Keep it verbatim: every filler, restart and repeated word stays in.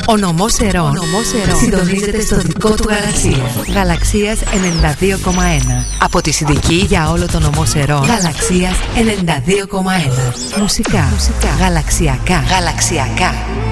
Ο νομός Ερών συντονίζεται στο δικό του Γαλαξίας. Γαλαξίας ενενήντα δύο κόμμα ένα. Από τη Συνδική για όλο το νομό Ερών. Γαλαξίας ενενήντα δύο κόμμα ένα. Μουσικά, Μουσικά. Γαλαξιακά. Γαλαξιακά.